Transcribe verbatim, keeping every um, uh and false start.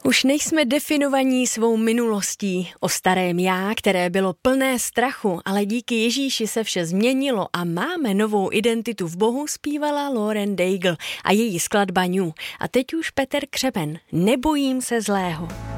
Už nejsme definovaní svou minulostí. O starém já, které bylo plné strachu, ale díky Ježíši se vše změnilo a máme novou identitu v Bohu, zpívala Lauren Daigle a její skladba New. A teď už Petr Křeben. Nebojím se zlého.